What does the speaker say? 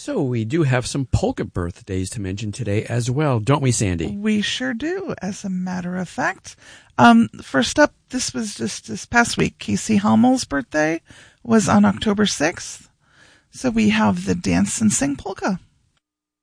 So we do have some polka birthdays to mention today as well, don't we, Sandy? We sure do, as a matter of fact. First up, this was just this past week. Casey Hammel's birthday was on October 6th. So we have the Dance and Sing Polka.